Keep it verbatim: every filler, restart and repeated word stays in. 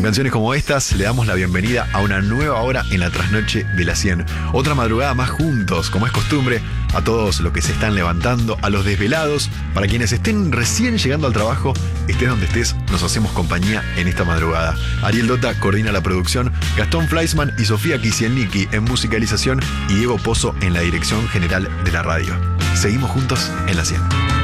canciones como estas le damos la bienvenida a una nueva hora en la trasnoche de la cien. Otra madrugada más juntos, como es costumbre, a todos los que se están levantando, a los desvelados, para quienes estén recién llegando al trabajo, estés donde estés, nos hacemos compañía en esta madrugada. Ariel Dota coordina la producción, Gastón Fleischmann y Sofía Kisielnicki en musicalización y Diego Pozo en la dirección general de la radio. Seguimos juntos en la cien.